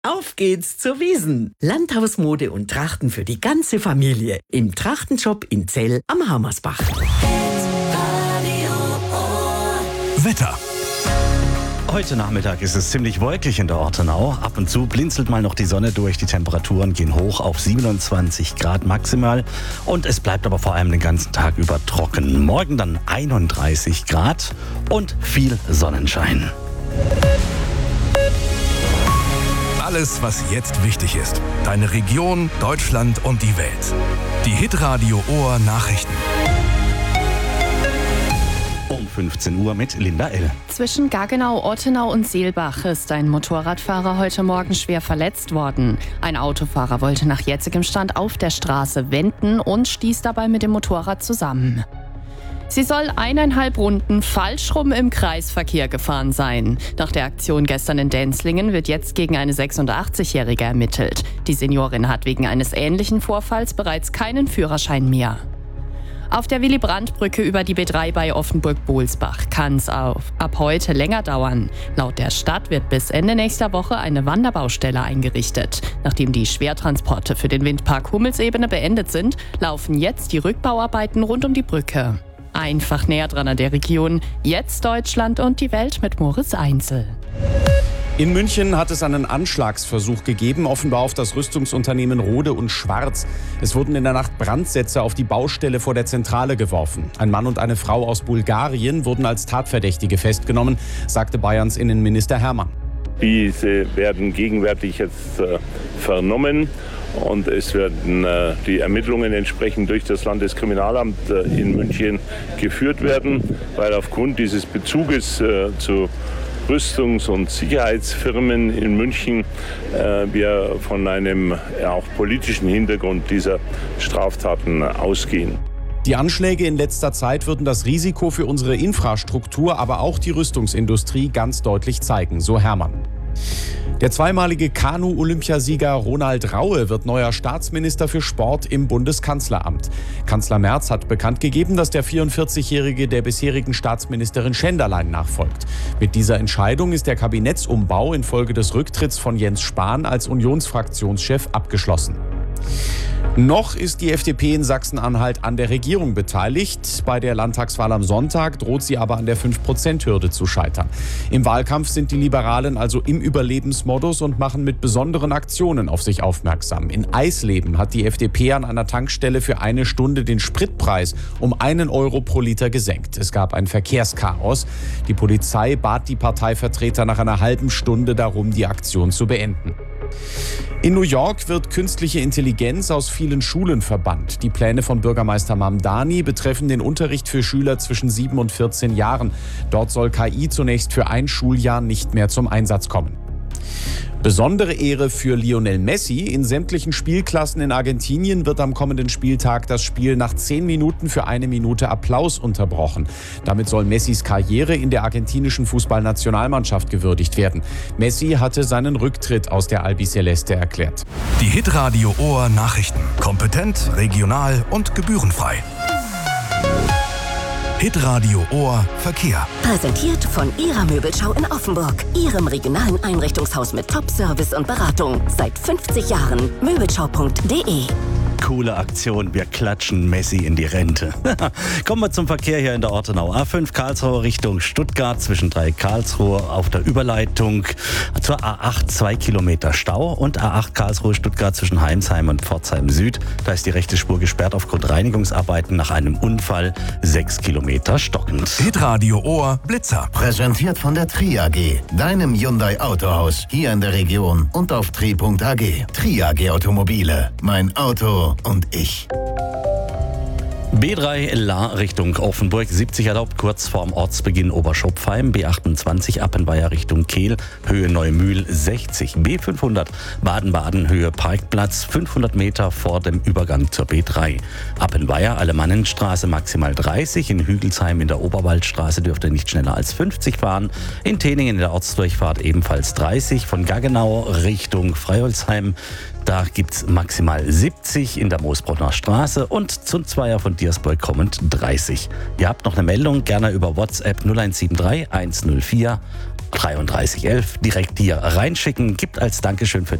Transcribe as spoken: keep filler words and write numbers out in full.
Auf geht's zur Wiesn. Landhausmode und Trachten für die ganze Familie. Im Trachtenshop in Zell am Hammersbach. Wetter. Heute Nachmittag ist es ziemlich wolkig in der Ortenau. Ab und zu blinzelt mal noch die Sonne durch. Die Temperaturen gehen hoch auf siebenundzwanzig Grad maximal. Und es bleibt aber vor allem den ganzen Tag über trocken. Morgen dann einunddreißig Grad und viel Sonnenschein. Alles, was jetzt wichtig ist. Deine Region, Deutschland und die Welt. Die Hitradio Ohr Nachrichten. Um fünfzehn Uhr mit Linda L. Zwischen Gaggenau, Ortenau und Seelbach ist ein Motorradfahrer heute Morgen schwer verletzt worden. Ein Autofahrer wollte nach jetzigem Stand auf der Straße wenden und stieß dabei mit dem Motorrad zusammen. Sie soll eineinhalb Runden falsch rum im Kreisverkehr gefahren sein. Nach der Aktion gestern in Dänslingen wird jetzt gegen eine sechsundachtzigjährige ermittelt. Die Seniorin hat wegen eines ähnlichen Vorfalls bereits keinen Führerschein mehr. Auf der Willy-Brandt-Brücke über die B drei bei Offenburg-Bohlsbach kann es ab heute länger dauern. Laut der Stadt wird bis Ende nächster Woche eine Wanderbaustelle eingerichtet. Nachdem die Schwertransporte für den Windpark Hummelsebene beendet sind, laufen jetzt die Rückbauarbeiten rund um die Brücke. Einfach näher dran an der Region. Jetzt Deutschland und die Welt mit Moritz Einzel. In München hat es einen Anschlagsversuch gegeben, offenbar auf das Rüstungsunternehmen Rohde und Schwarz. Es wurden in der Nacht Brandsätze auf die Baustelle vor der Zentrale geworfen. Ein Mann und eine Frau aus Bulgarien wurden als Tatverdächtige festgenommen, sagte Bayerns Innenminister Hermann. Diese werden gegenwärtig jetzt äh, vernommen und es werden äh, die Ermittlungen entsprechend durch das Landeskriminalamt äh, in München geführt werden, weil aufgrund dieses Bezuges äh, zu Rüstungs- und Sicherheitsfirmen in München äh, wir von einem ja, auch politischen Hintergrund dieser Straftaten ausgehen. Die Anschläge in letzter Zeit würden das Risiko für unsere Infrastruktur, aber auch die Rüstungsindustrie ganz deutlich zeigen, so Hermann. Der zweimalige Kanu-Olympiasieger Ronald Raue wird neuer Staatsminister für Sport im Bundeskanzleramt. Kanzler Merz hat bekannt gegeben, dass der vierundvierzigjährige der bisherigen Staatsministerin Schenderlein nachfolgt. Mit dieser Entscheidung ist der Kabinettsumbau infolge des Rücktritts von Jens Spahn als Unionsfraktionschef abgeschlossen. Noch ist die F D P in Sachsen-Anhalt an der Regierung beteiligt. Bei der Landtagswahl am Sonntag droht sie aber an der fünf Prozent Hürde zu scheitern. Im Wahlkampf sind die Liberalen also im Überlebensmodus und machen mit besonderen Aktionen auf sich aufmerksam. In Eisleben hat die F D P an einer Tankstelle für eine Stunde den Spritpreis um einen Euro pro Liter gesenkt. Es gab ein Verkehrschaos. Die Polizei bat die Parteivertreter nach einer halben Stunde darum, die Aktion zu beenden. In New York wird künstliche Intelligenz aus vielen Schulen verbannt. Die Pläne von Bürgermeister Mamdani betreffen den Unterricht für Schüler zwischen sieben und vierzehn Jahren. Dort soll K I zunächst für ein Schuljahr nicht mehr zum Einsatz kommen. Besondere Ehre für Lionel Messi. In sämtlichen Spielklassen in Argentinien wird am kommenden Spieltag das Spiel nach zehn Minuten für eine Minute Applaus unterbrochen. Damit soll Messis Karriere in der argentinischen Fußballnationalmannschaft gewürdigt werden. Messi hatte seinen Rücktritt aus der Albiceleste erklärt. Die Hitradio Ohr Nachrichten. Kompetent, regional und gebührenfrei. Hitradio Ohr Verkehr. Präsentiert von Ihrer Möbelschau in Offenburg. Ihrem regionalen Einrichtungshaus mit Top-Service und Beratung. Seit fünfzig Jahren. Möbelschau punkt de. Coole Aktion, wir klatschen Messi in die Rente. Kommen wir zum Verkehr hier in der Ortenau. A fünf Karlsruhe Richtung Stuttgart zwischen drei Karlsruhe auf der Überleitung zur A acht zwei Kilometer Stau und A acht Karlsruhe Stuttgart zwischen Heimsheim und Pforzheim Süd. Da ist die rechte Spur gesperrt aufgrund Reinigungsarbeiten nach einem Unfall. Sechs Kilometer stockend. Hitradio Ohr Blitzer. Präsentiert von der Tri A G, deinem Hyundai Autohaus hier in der Region und auf tri punkt a g. Tri A G Automobile. Mein Auto und ich. B drei La Richtung Offenburg, siebzig erlaubt, kurz vorm Ortsbeginn Oberschopfheim. B achtundzwanzig Appenweier Richtung Kehl, Höhe Neumühl sechzig. B fünfhundert Baden-Baden, Höhe Parkplatz, fünfhundert Meter vor dem Übergang zur B drei. Appenweier, Alemannenstraße maximal dreißig. In Hügelsheim in der Oberwaldstraße dürft ihr nicht schneller als fünfzig fahren. In Teningen in der Ortsdurchfahrt ebenfalls dreißig. Von Gaggenau Richtung Freiholzheim, da gibt's maximal siebzig in der Moosbrunner Straße und zum Zweier von Diersburg kommend dreißig. Ihr habt noch eine Meldung, gerne über WhatsApp null eins sieben drei eins null vier dreiunddreißig elf direkt hier reinschicken. Gibt als Dankeschön für